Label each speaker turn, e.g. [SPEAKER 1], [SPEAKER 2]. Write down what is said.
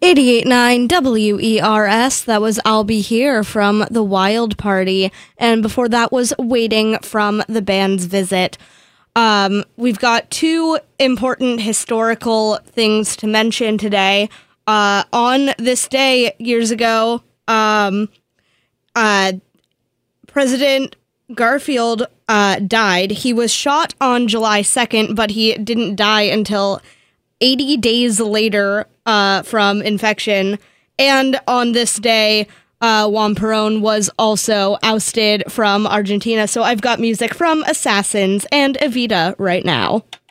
[SPEAKER 1] 88.9 WERS, that was I'll Be Here from The Wild Party, and before that was Waiting from the band's Visit. We've got two important historical things to mention today. On this day, years ago, President Garfield died. He was shot on July 2nd, but he didn't die until 80 days later from infection. And on this day, Juan Perón was also ousted from Argentina. So I've got music from Assassins and Evita right now.